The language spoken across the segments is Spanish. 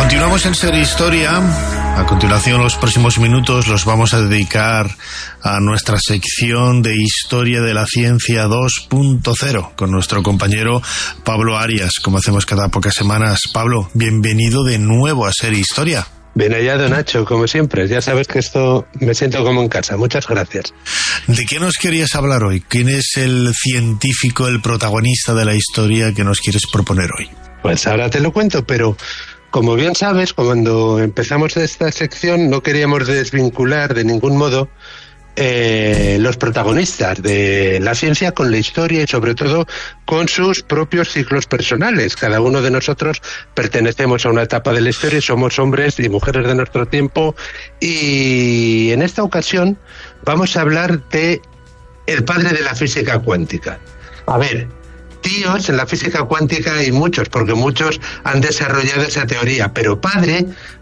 Continuamos en Ser Historia. A continuación, los próximos minutos los vamos a dedicar a nuestra sección de Historia de la Ciencia 2.0 con nuestro compañero Pablo Arias, como hacemos cada pocas semanas. Pablo, bienvenido de nuevo a Ser Historia. Bien hallado, Nacho, como siempre. Ya sabes que esto me siento como en casa. Muchas gracias. ¿De qué nos querías hablar hoy? ¿Quién es el científico, el protagonista de la historia que nos quieres proponer hoy? Pues ahora te lo cuento, pero como bien sabes, cuando empezamos esta sección no queríamos desvincular de ningún modo los protagonistas de la ciencia con la historia y sobre todo con sus propios ciclos personales. Cada uno de nosotros pertenecemos a una etapa de la historia y somos hombres y mujeres de nuestro tiempo, y en esta ocasión vamos a hablar de el padre de la física cuántica. A ver, tíos en la física cuántica hay muchos, porque muchos han desarrollado esa teoría, pero padre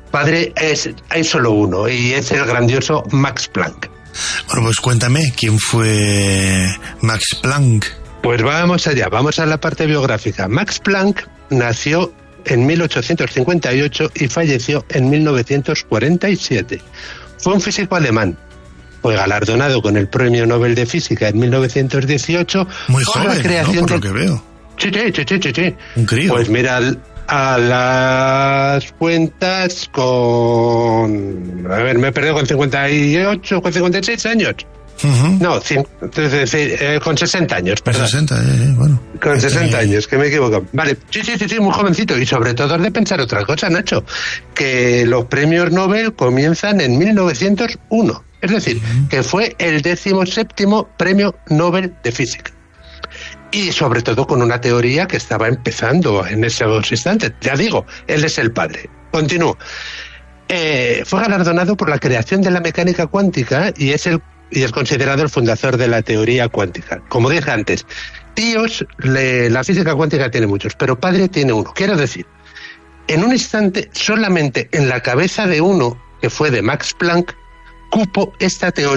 hay solo uno, y es el grandioso Max Planck. Bueno, pues cuéntame, ¿quién fue Max Planck? Pues vamos allá, vamos a la parte biográfica. Max Planck nació en 1858 y falleció en 1947. Fue un físico alemán. Fue galardonado con el Premio Nobel de Física en 1918. Muy joven, la creación, ¿no? Por lo que veo. Sí. Un crío. Pues mira, a las cuentas con... A ver, me he perdido con 58, con 56 años. Uh-huh. No, con 60 años, perdón. 60, bueno. Con 60 años, que me equivoco. Vale, sí, muy jovencito. Y sobre todo has de pensar otra cosa, Nacho, que los premios Nobel comienzan en 1901. Es decir, que fue el 17º Premio Nobel de Física. Y sobre todo con una teoría que estaba empezando en esos instantes. Ya digo, él es el padre. Continúo. Fue galardonado por la creación de la mecánica cuántica y es considerado el fundador de la teoría cuántica. Como dije antes, tíos, la física cuántica tiene muchos, pero padre tiene uno. Quiero decir, en un instante, solamente en la cabeza de uno, que fue de Max Planck, cupo esta teoría